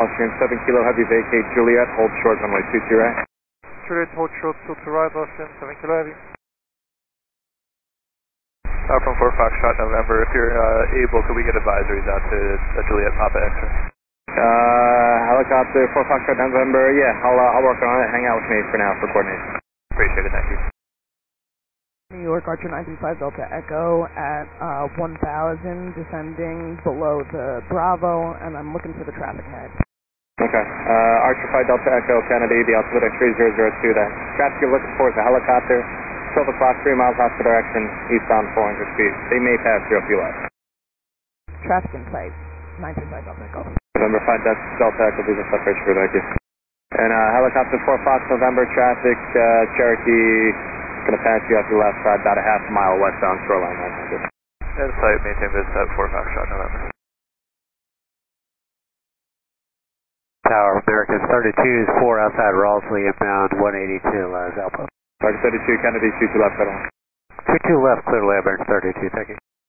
Austrian 7 Kilo Heavy, vacate Juliet, hold short runway 22 right. Juliet, hold short, 22 right, Austrian 7 Kilo Heavy. From 4 Foxtrot November, if you're able, could we get advisories out to Juliet Papa X-ray? Helicopter 4 Foxtrot November, yeah, I'll work on it. Hang out with me for now for coordination. Appreciate it, thank you. New York Archer 935 Delta Echo at 1000, descending below the Bravo, and I'm looking for the traffic head. Okay, Archer 5 Delta Echo Kennedy, the altimeter X3002, the traffic you're looking for is a helicopter, 12 o'clock, 3 miles off the direction, eastbound 400 feet. They may pass you if you like. Traffic in sight, 935 Delta Echo. November 5 Delta Echo, please accept Richard, thank you. And helicopter 4 Fox November, traffic, Cherokee, going to pass you off your left side, about a half mile westbound shoreline. And site maintain visit at 4 Foxtrot November. Tower, American 32 is 4 outside Rawlsley, inbound 182, Alpha. Target 32, Kennedy, 22 left, right on. 22 left, clear to American 32, thank you.